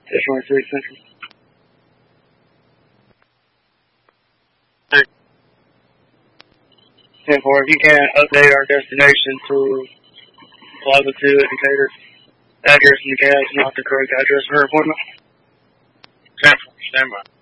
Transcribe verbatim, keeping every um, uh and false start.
twenty-three Central. ten four, if you can update our destination to Plaza two indicator address in the gas, not the correct address for her appointment. ten four, stand by.